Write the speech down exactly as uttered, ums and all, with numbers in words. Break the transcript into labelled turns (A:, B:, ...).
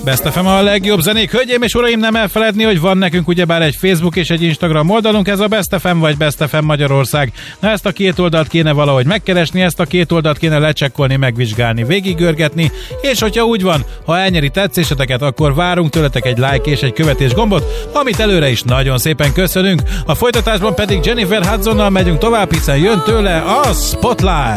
A: Best ef em a legjobb zenék. Hölgyeim és uraim, nem elfeledni, hogy van nekünk ugyebár egy Facebook és egy Instagram oldalunk, ez a Best ef em vagy Best ef em Magyarország. Na, ezt a két oldalt kéne valahogy megkeresni, ezt a két oldalt kéne lecsekkolni, megvizsgálni, végigörgetni, és hogyha úgy van, ha elnyeri tetszéseteket, akkor várunk tőletek egy like és egy követés gombot, amit előre is nagyon szépen köszönünk. A folytatásban pedig Jennifer Hudsonnal megyünk tovább, hiszen jön tőle a Spotlight.